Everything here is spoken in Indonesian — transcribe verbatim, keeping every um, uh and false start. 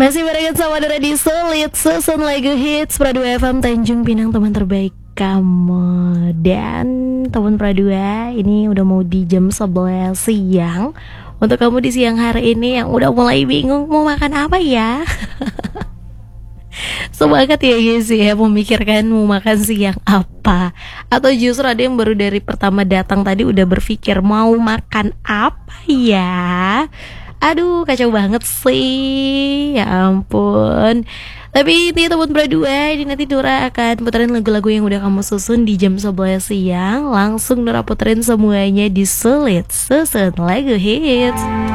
Masih barengan sama Dora di Sulit Susun Lagu Hits Pradua F M Tanjung Pinang, teman terbaik kamu. Dan teman Pradua, ini udah mau di jam sebelas siang. Untuk kamu di siang hari ini yang udah mulai bingung mau makan apa ya, semangat ya guys ya, memikirkan mau makan siang apa. Atau justru ada yang baru dari pertama datang tadi udah berpikir mau makan apa ya. Aduh, kacau banget sih, ya ampun. Tapi ini teman berdua, ini nanti Dora akan puterin lagu-lagu yang udah kamu susun di jam sebelas siang. Langsung Dora puterin semuanya di Sulit Susun Lagu Hits.